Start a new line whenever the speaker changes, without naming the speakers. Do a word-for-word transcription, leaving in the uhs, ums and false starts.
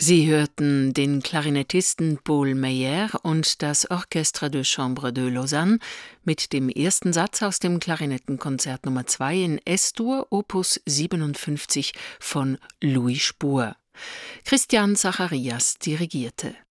Sie hörten den Klarinettisten Paul Meyer und das Orchestre de Chambre de Lausanne mit dem ersten Satz aus dem Klarinettenkonzert Nummer zwei in S-Dur, Opus siebenundfünfzig von Louis Spohr. Christian Zacharias dirigierte.